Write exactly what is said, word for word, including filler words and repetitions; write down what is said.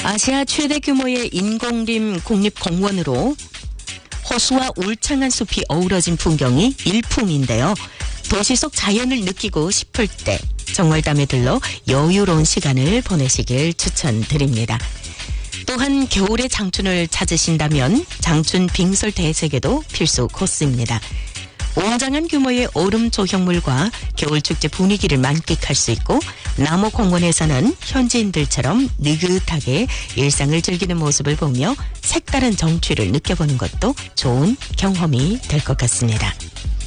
아시아 최대 규모의 인공림 국립공원으로 호수와 울창한 숲이 어우러진 풍경이 일품인데요. 도시 속 자연을 느끼고 싶을 때 정월담에 들러 여유로운 시간을 보내시길 추천드립니다. 또한 겨울의 장춘을 찾으신다면 장춘 빙설 대sek에도 필수 코스입니다. 웅장한 규모의 얼음 조형물과 겨울축제 분위기를 만끽할 수 있고 남호공원에서는 현지인들처럼 느긋하게 일상을 즐기는 모습을 보며 색다른 정취를 느껴보는 것도 좋은 경험이 될 것 같습니다.